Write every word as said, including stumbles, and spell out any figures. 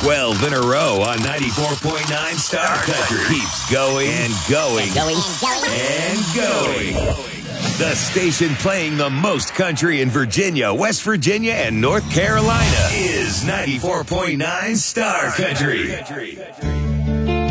twelve in a row on ninety-four point nine Star Country. Keeps going and going Going. and going. The station playing the most country in Virginia, West Virginia, and North Carolina is ninety-four point nine Star Country.